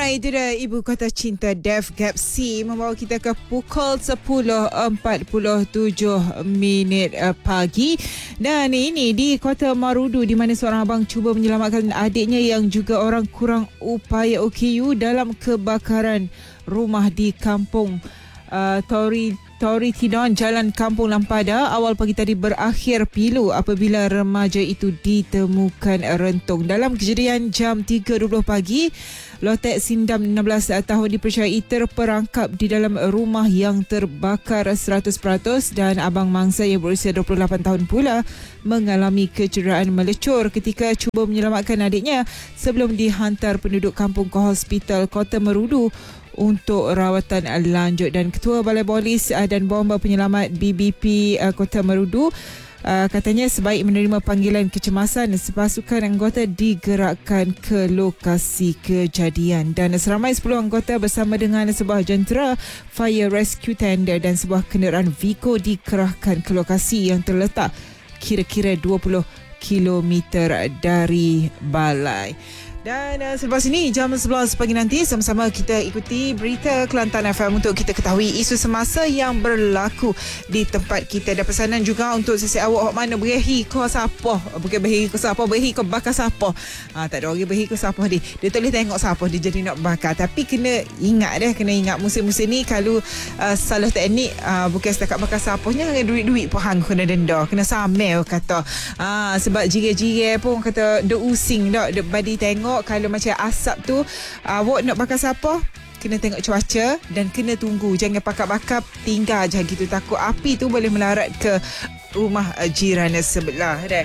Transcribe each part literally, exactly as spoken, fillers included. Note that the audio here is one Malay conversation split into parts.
itu dia Ibu Kota Cinta Def Gapsi membawa kita ke pukul sepuluh empat puluh tujuh minit pagi. Dan ini di Kota Marudu, di mana seorang abang cuba menyelamatkan adiknya yang juga orang kurang upaya O K U dalam kebakaran rumah di kampung uh, Tori Tori Tidon, Jalan Kampung Lampada. Awal pagi tadi berakhir pilu apabila remaja itu ditemukan rentung. Dalam kejadian jam tiga dua puluh pagi, Lotek Sindam enam belas tahun dipercayai terperangkap di dalam rumah yang terbakar seratus peratus dan abang mangsa yang berusia dua puluh lapan tahun pula mengalami kecederaan melecur ketika cuba menyelamatkan adiknya sebelum dihantar penduduk kampung ke Hospital Kota Marudu untuk rawatan lanjut. Dan Ketua Balai Polis dan Bomba Penyelamat B B P Kota Marudu Uh, katanya sebaik menerima panggilan kecemasan, sepasukan anggota digerakkan ke lokasi kejadian dan seramai sepuluh anggota bersama dengan sebuah jentera fire rescue tender dan sebuah kenderaan Vico dikerahkan ke lokasi yang terletak kira-kira dua puluh kilometer dari balai. Dan uh, selepas ini jam sebelas pagi nanti sama-sama kita ikuti berita Kelantan F M untuk kita ketahui isu semasa yang berlaku di tempat kita. Ada pesanan juga untuk sesi awak mana berehi kau siapa, bukan berehi kau siapa, berehi kau bakar siapa. Ha, tak ada orang berehi kau siapa dia. Dia boleh tengok siapa dia jadi nak bakar, tapi kena ingat deh, kena ingat musim-musim ni kalau uh, salah teknik uh, bukan setakat bakar siapanya, duit-duit pun hang kena denda, kena samel kata. Ha, sebab jire-jire pun kata dia using dak, dia badi tengok kalau macam asap tu awak nak bakar siapa, kena tengok cuaca dan kena tunggu, jangan pakar-bakar tinggal je gitu, takut api tu boleh melarat ke rumah jiran sebelah dah.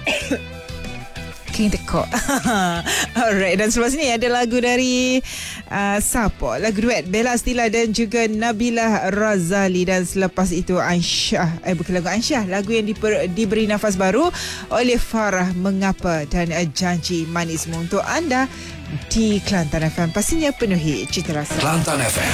King tekok. Alright, dan selepas ni ada lagu dari uh, siapa? Lagu duet Bella Stila dan juga Nabila Razali. Dan selepas itu Ansyah, eh bukan lagu Ansyah, lagu yang diper, diberi nafas baru oleh Farah, Mengapa dan uh, Janji Manismu untuk anda di Kelantan F M. Pastinya penuhi cita rasa. Kelantan F M.